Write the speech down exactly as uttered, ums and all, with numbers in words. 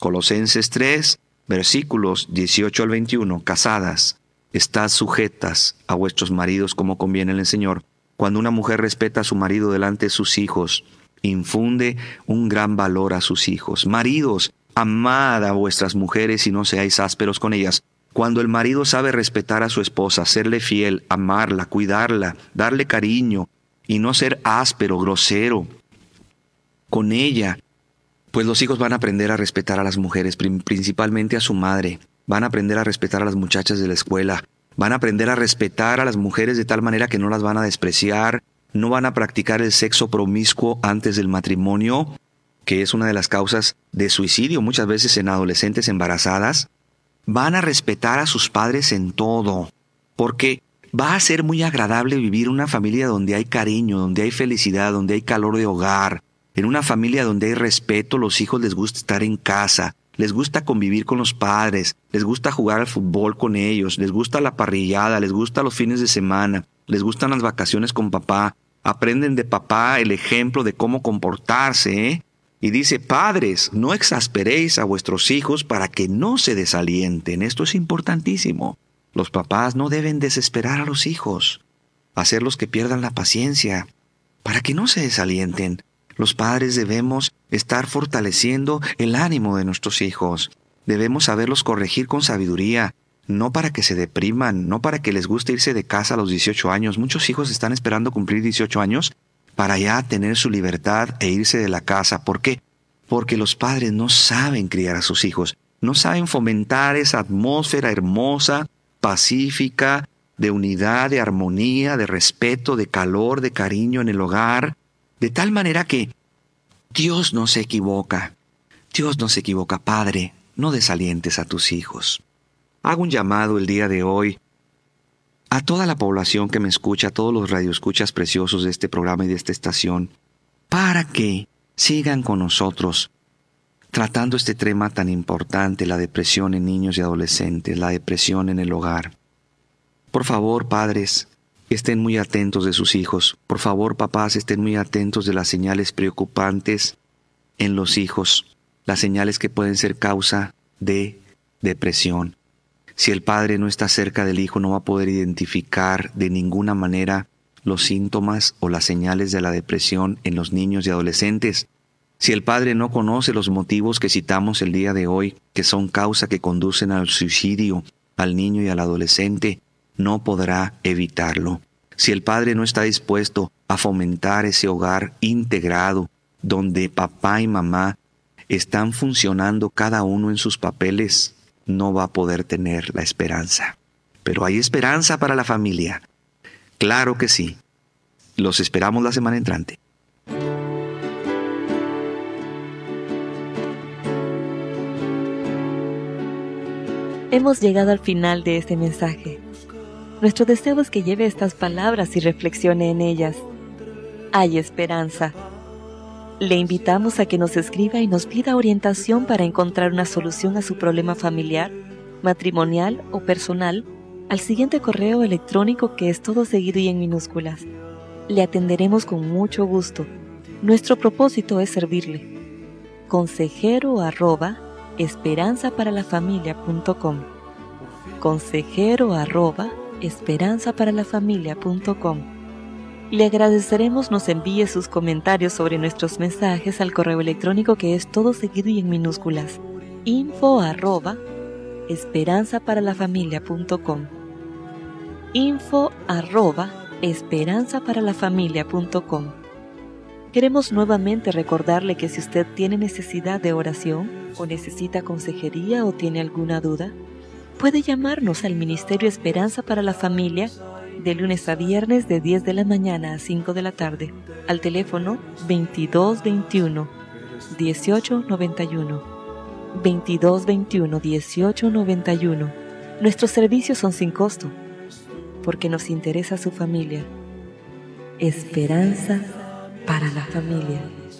Colosenses tres, versículos dieciocho al veintiuno. Casadas, estad sujetas a vuestros maridos como conviene en el Señor. Cuando una mujer respeta a su marido delante de sus hijos, infunde un gran valor a sus hijos. Maridos, amad a vuestras mujeres y no seáis ásperos con ellas. Cuando el marido sabe respetar a su esposa, serle fiel, amarla, cuidarla, darle cariño y no ser áspero, grosero con ella, pues los hijos van a aprender a respetar a las mujeres, principalmente a su madre. Van a aprender a respetar a las muchachas de la escuela. Van a aprender a respetar a las mujeres de tal manera que no las van a despreciar. No van a practicar el sexo promiscuo antes del matrimonio, que es una de las causas de suicidio muchas veces en adolescentes embarazadas. Van a respetar a sus padres en todo, porque va a ser muy agradable vivir en una familia donde hay cariño, donde hay felicidad, donde hay calor de hogar. En una familia donde hay respeto, los hijos les gusta estar en casa, les gusta convivir con los padres, les gusta jugar al fútbol con ellos, les gusta la parrillada, les gusta los fines de semana, les gustan las vacaciones con papá. Aprenden de papá el ejemplo de cómo comportarse, ¿eh? Y dice, padres, no exasperéis a vuestros hijos para que no se desalienten. Esto es importantísimo. Los papás no deben desesperar a los hijos, hacerlos que pierdan la paciencia, para que no se desalienten. Los padres debemos estar fortaleciendo el ánimo de nuestros hijos. Debemos saberlos corregir con sabiduría, no para que se depriman, no para que les guste irse de casa a los dieciocho años. Muchos hijos están esperando cumplir dieciocho años para ya tener su libertad e irse de la casa. ¿Por qué? Porque los padres no saben criar a sus hijos, no saben fomentar esa atmósfera hermosa, pacífica, de unidad, de armonía, de respeto, de calor, de cariño en el hogar, de tal manera que Dios no se equivoca. Dios no se equivoca, Padre, no desalientes a tus hijos. Hago un llamado el día de hoy a toda la población que me escucha, a todos los radioescuchas preciosos de este programa y de esta estación, para que sigan con nosotros tratando este tema tan importante, la depresión en niños y adolescentes, la depresión en el hogar. Por favor, padres, estén muy atentos de sus hijos. Por favor, papás, estén muy atentos de las señales preocupantes en los hijos, las señales que pueden ser causa de depresión. Si el padre no está cerca del hijo, no va a poder identificar de ninguna manera los síntomas o las señales de la depresión en los niños y adolescentes. Si el padre no conoce los motivos que citamos el día de hoy, que son causa que conducen al suicidio al niño y al adolescente, no podrá evitarlo. Si el padre no está dispuesto a fomentar ese hogar integrado, donde papá y mamá están funcionando cada uno en sus papeles, no va a poder tener la esperanza. Pero hay esperanza para la familia. Claro que sí. Los esperamos la semana entrante. Hemos llegado al final de este mensaje. Nuestro deseo es que lleve estas palabras y reflexione en ellas. Hay esperanza. Le invitamos a que nos escriba y nos pida orientación para encontrar una solución a su problema familiar, matrimonial o personal al siguiente correo electrónico que es todo seguido y en minúsculas. Le atenderemos con mucho gusto. Nuestro propósito es servirle. Consejero arroba esperanza para la familia punto com. Consejero arroba esperanza para la familia punto com. Le agradeceremos nos envíe sus comentarios sobre nuestros mensajes al correo electrónico que es todo seguido y en minúsculas. info arroba esperanza para la familia punto com. info arroba esperanza para la familia punto com. Queremos nuevamente recordarle que si usted tiene necesidad de oración o necesita consejería o tiene alguna duda, puede llamarnos al Ministerio Esperanza para la Familia de lunes a viernes de diez de la mañana a cinco de la tarde al teléfono veintidós veintiuno dieciocho noventa y uno. veintidós veintiuno dieciocho noventa y uno. Nuestros servicios son sin costo porque nos interesa su familia. Esperanza para la familia.